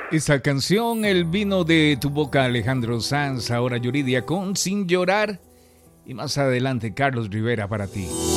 Esta canción, El vino de tu boca, Alejandro Sanz, ahora Yuridia con Sin llorar. Y más adelante, Carlos Rivera para ti.